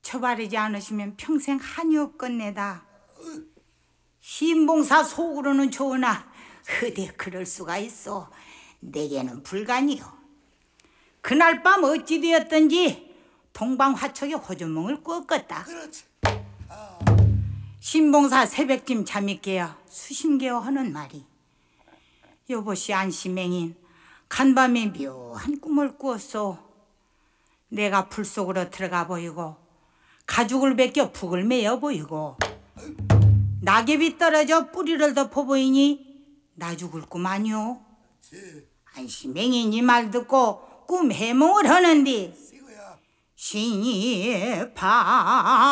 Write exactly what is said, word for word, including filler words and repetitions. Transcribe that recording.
처바르지 않으시면 평생 한이 없겠네다. 신봉사 속으로는 좋으나 어디 그럴 수가 있어. 내게는 불가니요. 그날 밤 어찌 되었던지 동방화촉에 호주몽을 꾸었겠다. 신봉사 새벽쯤 잠이 깨어 수심개어 하는 말이, 여보시 안시맹인 간밤에 묘한 꿈을 꾸었소. 내가 풀 속으로 들어가 보이고 가죽을 벗겨 북을 메어 보이고 낙엽이 떨어져 뿌리를 덮어 보이니 나 죽을 꿈 아니오. 안시맹인이 말 듣고 꿈 해몽을 하는디 신이 바